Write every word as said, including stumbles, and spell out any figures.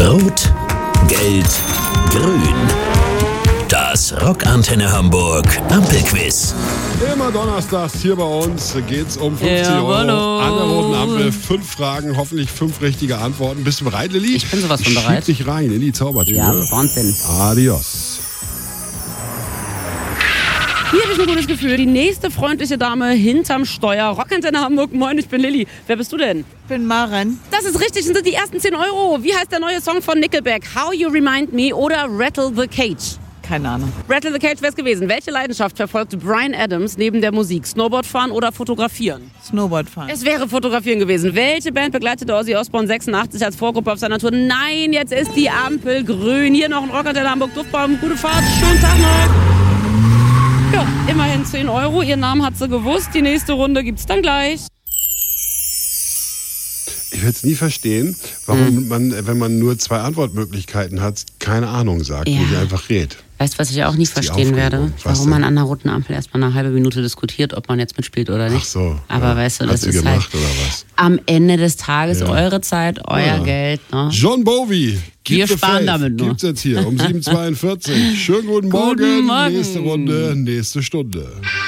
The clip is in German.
Rot, Gelb, Grün. Das Rockantenne Hamburg Ampelquiz. Immer donnerstags hier bei uns geht's um fünfzig Ja, Euro hallo. an der roten Ampel. Fünf Fragen, hoffentlich fünf richtige Antworten. Bist du bereit, Lilli? Ich bin sowas von bereit. Schieb dich rein in die Zaubertüte. Ja, Wahnsinn. Adios. Hier habe ich ein gutes Gefühl. Die nächste freundliche Dame hinterm Steuer. Rockantenne Hamburg. Moin, ich bin Lilli. Wer bist du denn? Ich bin Maren. Das ist richtig, das sind die ersten zehn Euro. Wie heißt der neue Song von Nickelback? How You Remind Me oder Rattle the Cage? Keine Ahnung. Rattle the Cage wäre es gewesen. Welche Leidenschaft verfolgte Bryan Adams neben der Musik? Snowboardfahren oder fotografieren? Snowboardfahren. Es wäre fotografieren gewesen. Welche Band begleitete Ozzy Osbourne sechsundachtzig als Vorgruppe auf seiner Tour? Nein, jetzt ist die Ampel grün. Hier noch ein Rockantenne Hamburg Duftbaum. Gute Fahrt, schönen Tag noch. Ja, immerhin zehn Euro. Ihren Namen hat sie gewusst. Die nächste Runde gibt's dann gleich. Ich werde es nie verstehen, warum mhm. man, wenn man nur zwei Antwortmöglichkeiten hat, keine Ahnung sagt, Ja. wo sie einfach redet. Weißt du, was ich auch nie Das ist die verstehen werde? Aufregung. Was Warum man denn? an der roten Ampel erstmal eine halbe Minute diskutiert, ob man jetzt mitspielt oder nicht. Ach so. Aber ja. weißt du, Hat das sie ist gemacht, halt oder was? am Ende des Tages Ja. eure Zeit, euer Ja. Geld. Ne? John Bowie. Keep Wir the sparen faith. damit nur. Gibt's jetzt hier um sieben Uhr zweiundvierzig. Schönen guten Morgen. Guten Morgen. Nächste Runde, nächste Stunde.